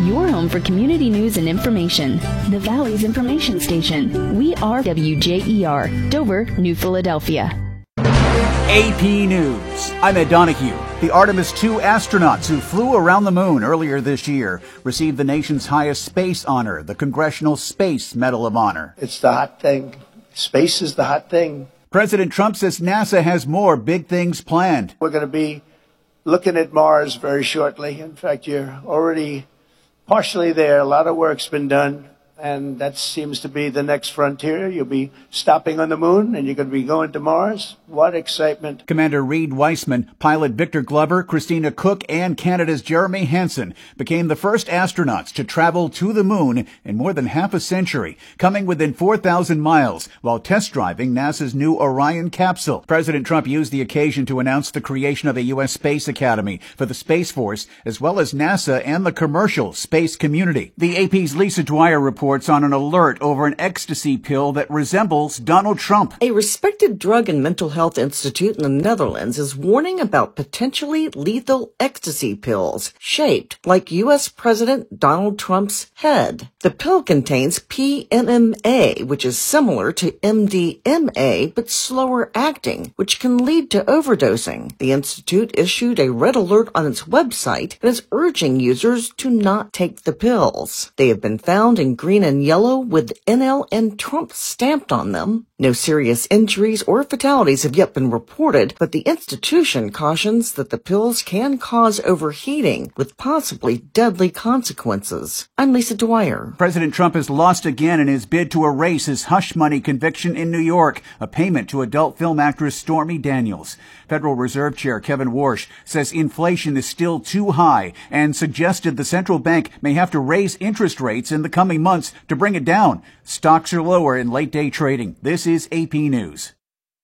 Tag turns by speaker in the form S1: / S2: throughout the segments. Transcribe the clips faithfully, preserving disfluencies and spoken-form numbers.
S1: your home for community news and information. The Valley's information station. We are W J E R, Dover, New Philadelphia.
S2: A P News. I'm Ed Donahue. The Artemis two astronauts who flew around the moon earlier this year received the nation's highest space honor, the Congressional Space Medal of Honor.
S3: It's the hot thing. Space is the hot thing.
S2: President Trump says NASA has more big things planned.
S3: We're going to be looking at Mars very shortly. In fact, you're already partially there. A lot of work's been done. And that seems to be the next frontier. You'll be stopping on the moon, and you're going to be going to Mars. What excitement.
S2: Commander Reed Weissman, pilot Victor Glover, Christina Cook, and Canada's Jeremy Hansen became the first astronauts to travel to the moon in more than half a century, coming within four thousand miles while test driving NASA's new Orion capsule. President Trump used the occasion to announce the creation of a U S Space Academy for the Space Force, as well as NASA and the commercial space community. The A P's Lisa Dwyer reports on an alert over an ecstasy pill that resembles Donald Trump.
S4: A respected drug and mental health institute in the Netherlands is warning about potentially lethal ecstasy pills shaped like U S President Donald Trump's head. The pill contains P M M A, which is similar to M D M A but slower acting, which can lead to overdosing. The institute issued a red alert on its website and is urging users to not take the pills. They have been found in green and yellow with N L and Trump stamped on them. No serious injuries or fatalities have yet been reported, but the institution cautions that the pills can cause overheating with possibly deadly consequences. I'm Lisa Dwyer.
S2: President Trump has lost again in his bid to erase his hush money conviction in New York, a payment to adult film actress Stormy Daniels. Federal Reserve Chair Kevin Warsh says inflation is still too high and suggested the central bank may have to raise interest rates in the coming months to bring it down. Stocks are lower in late-day trading. This is A P News.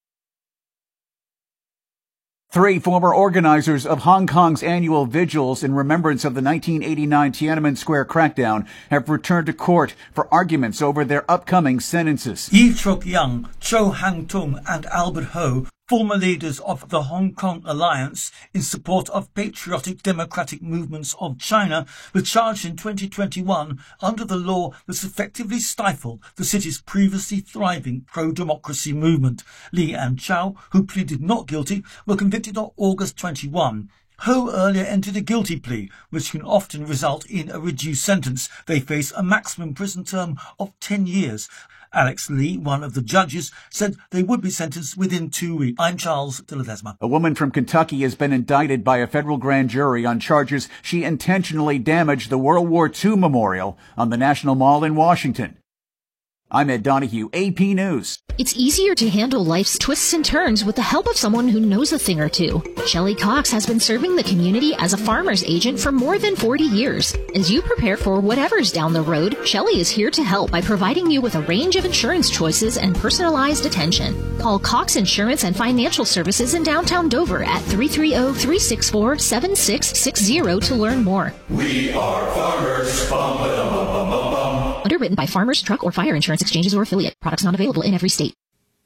S2: Three former organizers of Hong Kong's annual vigils in remembrance of the nineteen eighty-nine Tiananmen Square crackdown have returned to court for arguments over their upcoming sentences.
S5: Yi Chuk Yang, Cho Hang Tung and Albert Ho, former leaders of the Hong Kong Alliance in support of patriotic democratic movements of China, were charged in twenty twenty-one under the law that's effectively stifled the city's previously thriving pro-democracy movement. Li and Chow, who pleaded not guilty, were convicted on August twenty-first. Ho earlier entered a guilty plea, which can often result in a reduced sentence. They face a maximum prison term of ten years. Alex Lee, one of the judges, said they would be sentenced within two weeks. I'm Charles de Ledesma.
S2: A woman from Kentucky has been indicted by a federal grand jury on charges she intentionally damaged the World War Two memorial on the National Mall in Washington. I'm Ed Donahue, A P News.
S6: It's easier to handle life's twists and turns with the help of someone who knows a thing or two. Shelley Cox has been serving the community as a farmer's agent for more than forty years. As you prepare for whatever's down the road, Shelley is here to help by providing you with a range of insurance choices and personalized attention. Call Cox Insurance and Financial Services in downtown Dover at three three zero, three six four, seven six six zero to learn more.
S7: We are farmers. Bum, ba-dum, bum, bum, bum, bum.
S6: Underwritten by Farmers, Truck, or Fire Insurance Exchanges or Affiliate. Products not available in every state.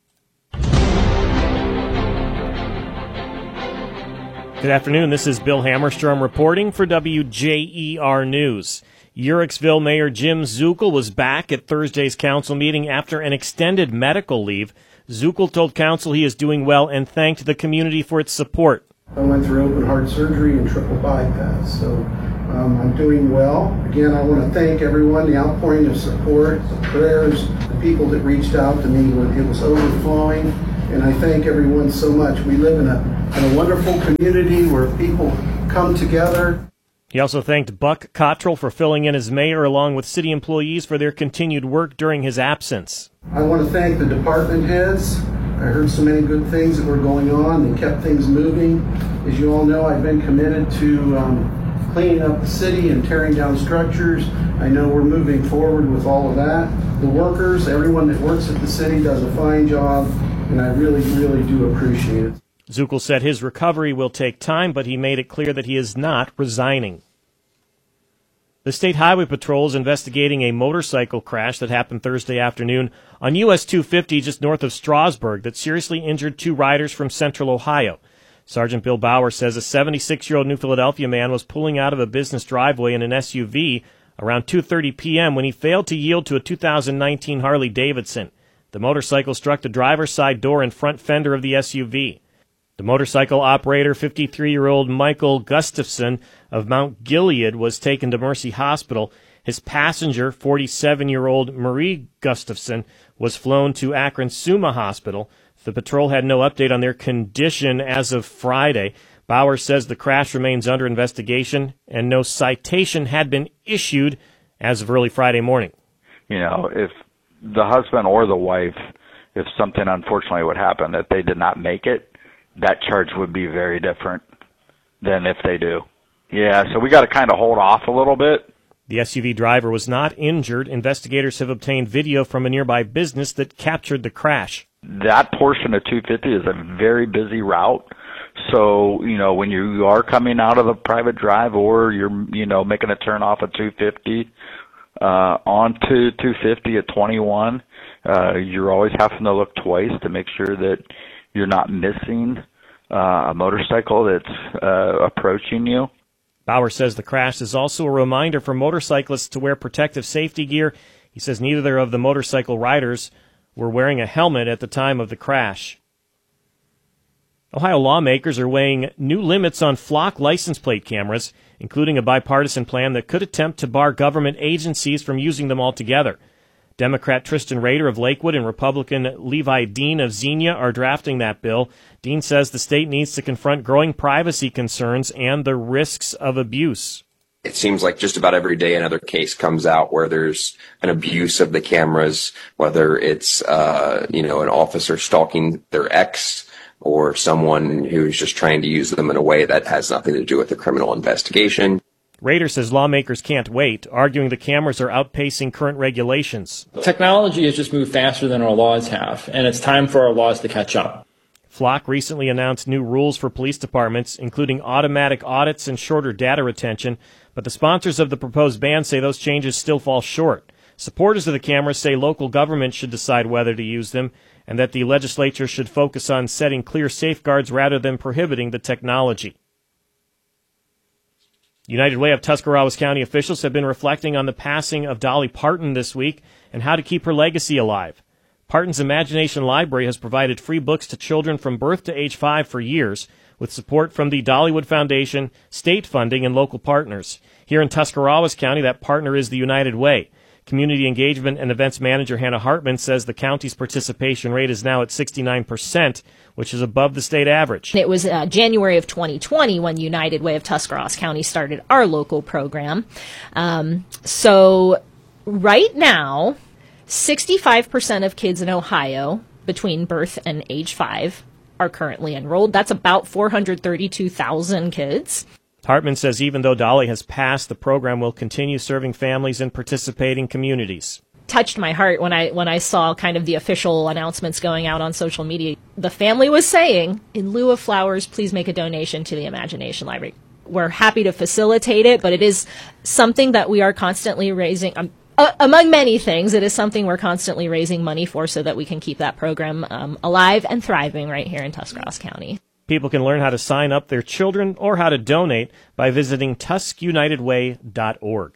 S8: Good afternoon. This is Bill Hammerstrom reporting for W J E R News. Uhrichsville Mayor Jim Zuckel was back at Thursday's council meeting after an extended medical leave. Zuckel told council he is doing well and thanked the community for its support.
S9: I went through open heart surgery and triple bypass, so um, I'm doing well. Again, I want to thank everyone, the outpouring of support, the prayers, the people that reached out to me when it was overflowing, and I thank everyone so much. We live in a, in a wonderful community where people come together.
S8: He also thanked Buck Cottrell for filling in as mayor along with city employees for their continued work during his absence.
S9: I want to thank the department heads. I heard so many good things that were going on. They kept things moving. As you all know, I've been committed to um, cleaning up the city and tearing down structures. I know we're moving forward with all of that. The workers, everyone that works at the city does a fine job, and I really, really do appreciate it.
S8: Zuckel said his recovery will take time, but he made it clear that he is not resigning. The State Highway Patrol is investigating a motorcycle crash that happened Thursday afternoon on U S two fifty just north of Strasburg that seriously injured two riders from Central Ohio. Sergeant Bill Bauer says a seventy-six-year-old New Philadelphia man was pulling out of a business driveway in an S U V around two thirty p.m. when he failed to yield to a two thousand nineteen Harley-Davidson. The motorcycle struck the driver's side door and front fender of the S U V. The motorcycle operator, fifty-three-year-old Michael Gustafson of Mount Gilead, was taken to Mercy Hospital. His passenger, forty-seven-year-old Marie Gustafson, was flown to Akron Summa Hospital. The patrol had no update on their condition as of Friday. Bauer says the crash remains under investigation and no citation had been issued as of early Friday morning.
S10: You know, if the husband or the wife, if something unfortunately would happen, that they did not make it, that charge would be very different than if they do. Yeah, so we got to kind of hold off a little bit.
S8: The S U V driver was not injured. Investigators have obtained video from a nearby business that captured the crash.
S10: That portion of two fifty is a very busy route. So, you know, when you are coming out of the private drive or you're, you know, making a turn off at two fifty, uh, onto two fifty at twenty-one, uh, you're always having to look twice to make sure that you're not missing uh, a motorcycle that's uh, approaching you.
S8: Bauer says the crash is also a reminder for motorcyclists to wear protective safety gear. He says neither of the motorcycle riders were wearing a helmet at the time of the crash. Ohio lawmakers are weighing new limits on flock license plate cameras, including a bipartisan plan that could attempt to bar government agencies from using them altogether. Democrat Tristan Rader of Lakewood and Republican Levi Dean of Xenia are drafting that bill. Dean says the state needs to confront growing privacy concerns and the risks of abuse.
S11: It seems like just about every day another case comes out where there's an abuse of the cameras, whether it's, uh, you know, an officer stalking their ex or someone who's just trying to use them in a way that has nothing to do with the criminal investigation.
S8: Rader says lawmakers can't wait, arguing the cameras are outpacing current regulations.
S12: Technology has just moved faster than our laws have, and it's time for our laws to catch up.
S8: Flock recently announced new rules for police departments, including automatic audits and shorter data retention, but the sponsors of the proposed ban say those changes still fall short. Supporters of the cameras say local governments should decide whether to use them, and that the legislature should focus on setting clear safeguards rather than prohibiting the technology. United Way of Tuscarawas County officials have been reflecting on the passing of Dolly Parton this week and how to keep her legacy alive. Parton's Imagination Library has provided free books to children from birth to age five for years, with support from the Dollywood Foundation, state funding, and local partners. Here in Tuscarawas County, that partner is the United Way. Community Engagement and Events Manager Hannah Hartman says the county's participation rate is now at sixty-nine percent, which is above the state average.
S6: It was uh, January of twenty twenty when United Way of Tuscarawas County started our local program. Um, so right now, sixty-five percent of kids in Ohio between birth and age five are currently enrolled. That's about four hundred thirty-two thousand kids.
S8: Hartman says even though Dolly has passed, the program will continue serving families in participating communities.
S6: Touched my heart when I when I saw kind of the official announcements going out on social media. The family was saying, in lieu of flowers, please make a donation to the Imagination Library. We're happy to facilitate it, but it is something that we are constantly raising. Um, uh, among many things, it is something we're constantly raising money for so that we can keep that program um, alive and thriving right here in Tuscarawas County.
S8: People can learn how to sign up their children or how to donate by visiting tusk united way dot org.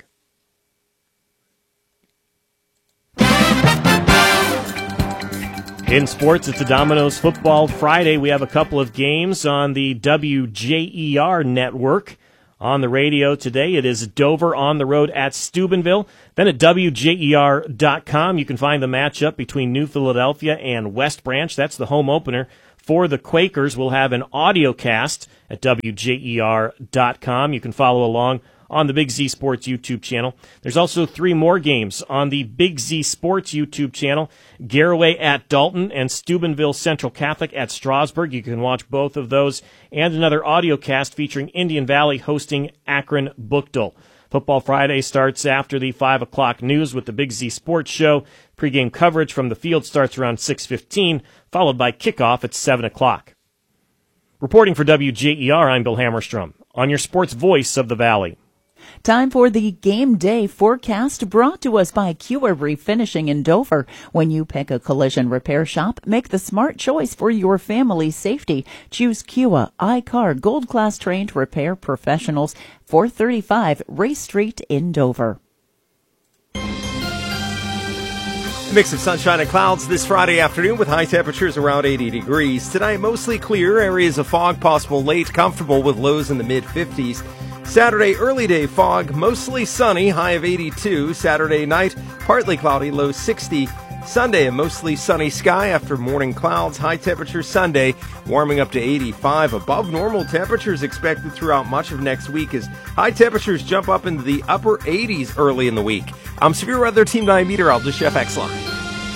S8: In sports, it's a Domino's Football Friday. We have a couple of games on the W J E R network. On the radio today, it is Dover on the road at Steubenville. Then at W J E R dot com, you can find the matchup between New Philadelphia and West Branch. That's the home opener for the Quakers. We'll have an audio cast at W J E R dot com. You can follow along on the Big Z Sports YouTube channel. There's also three more games on the Big Z Sports YouTube channel. Garaway at Dalton and Steubenville Central Catholic at Strasburg. You can watch both of those, and another audio cast featuring Indian Valley hosting Akron Buchtel. Football Friday starts after the five o'clock news with the Big Z Sports Show. Pre-game coverage from the field starts around six fifteen, followed by kickoff at seven o'clock. Reporting for W J E R, I'm Bill Hammerstrom, on your sports voice of the Valley.
S13: Time for the game day forecast brought to us by Cua Refinishing in Dover. When you pick a collision repair shop, make the smart choice for your family's safety. Choose Cua iCar Gold Class trained repair professionals, four thirty-five Race Street in Dover.
S14: Mix of sunshine and clouds this Friday afternoon with high temperatures around eighty degrees. Tonight, mostly clear, areas of fog possible late, comfortable with lows in the mid-fifties. Saturday, early day fog, mostly sunny, high of eighty-two. Saturday night, partly cloudy, low sixty. Sunday, a mostly sunny sky after morning clouds. High temperature Sunday, warming up to eighty-five. Above normal temperatures expected throughout much of next week as high temperatures jump up into the upper eighties early in the week. I'm Severe Weather Team nine meteorologist Chef X-Line.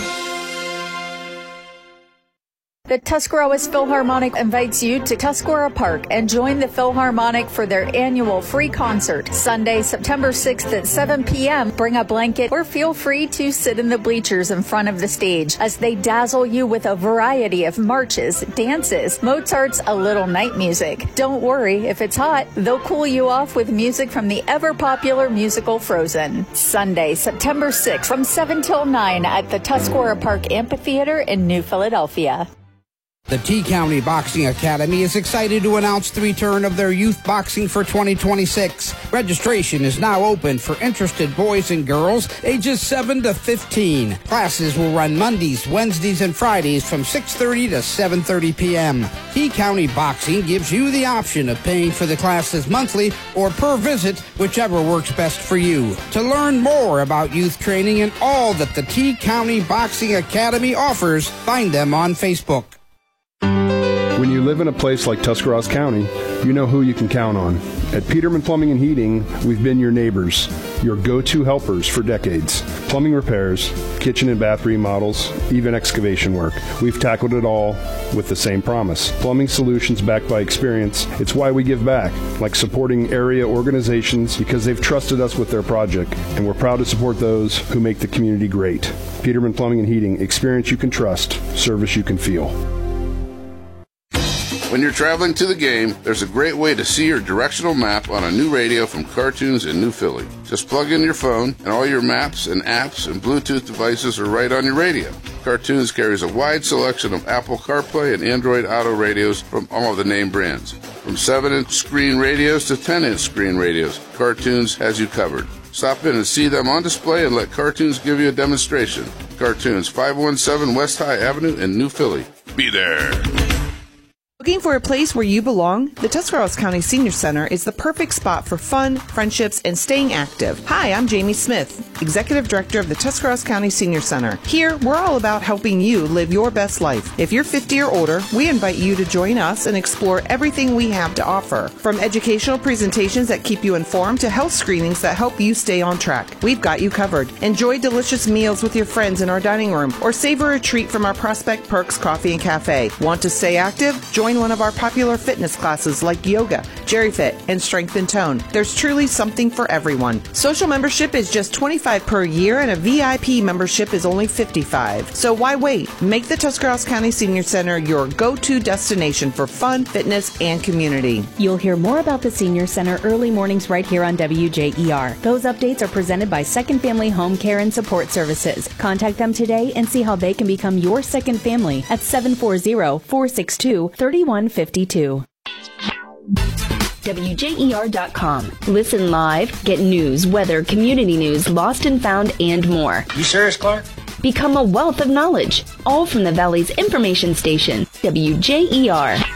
S15: The Tuscarawas Philharmonic invites you to Tuscarora Park and join the Philharmonic for their annual free concert. Sunday, September sixth at seven p.m. Bring a blanket or feel free to sit in the bleachers in front of the stage as they dazzle you with a variety of marches, dances, Mozart's A Little Night Music. Don't worry, if it's hot, they'll cool you off with music from the ever-popular musical Frozen. Sunday, September sixth from seven till nine at the Tuscarora Park Amphitheater in New Philadelphia.
S16: The T-County Boxing Academy is excited to announce the return of their youth boxing for twenty twenty-six. Registration is now open for interested boys and girls ages seven to fifteen. Classes will run Mondays, Wednesdays, and Fridays from six thirty to seven thirty p.m. T-County Boxing gives you the option of paying for the classes monthly or per visit, whichever works best for you. To learn more about youth training and all that the T-County Boxing Academy offers, find them on Facebook.
S17: When you live in a place like Tuscarawas County, you know who you can count on. At Peterman Plumbing and Heating, we've been your neighbors, your go-to helpers for decades. Plumbing repairs, kitchen and bath remodels, even excavation work. We've tackled it all with the same promise. Plumbing solutions backed by experience. It's why we give back, like supporting area organizations because they've trusted us with their project, and we're proud to support those who make the community great. Peterman Plumbing and Heating, experience you can trust, service you can feel.
S18: When you're traveling to the game, there's a great way to see your directional map on a new radio from Cartoons in New Philly. Just plug in your phone, and all your maps and apps and Bluetooth devices are right on your radio. Cartoons carries a wide selection of Apple CarPlay and Android Auto radios from all of the name brands. From seven inch screen radios to ten inch screen radios, Cartoons has you covered. Stop in and see them on display and let Cartoons give you a demonstration. Cartoons, five one seven West High Avenue in New Philly. Be there.
S19: Looking for a place where you belong? The Tuscarawas County Senior Center is the perfect spot for fun, friendships, and staying active. Hi, I'm Jamie Smith, Executive Director of the Tuscarawas County Senior Center. Here, we're all about helping you live your best life. If you're fifty or older, we invite you to join us and explore everything we have to offer. From educational presentations that keep you informed to health screenings that help you stay on track. We've got you covered. Enjoy delicious meals with your friends in our dining room or savor a treat from our Prospect Perks Coffee and Cafe. Want to stay active? Join one of our popular fitness classes like yoga, GeriFit, and Strength and Tone. There's truly something for everyone. Social membership is just twenty-five dollars per year and a V I P membership is only fifty-five dollars. So why wait? Make the Tuscarawas County Senior Center your go-to destination for fun, fitness, and community.
S1: You'll hear more about the Senior Center early mornings right here on W J E R. Those updates are presented by Second Family Home Care and Support Services. Contact them today and see how they can become your second family at seven four zero, four six two, three one five two. W J E R dot com. Listen live, get news, weather, community news, lost and found, and more.
S20: You serious, Clark?
S1: Become a wealth of knowledge, all from the Valley's information station, W J E R.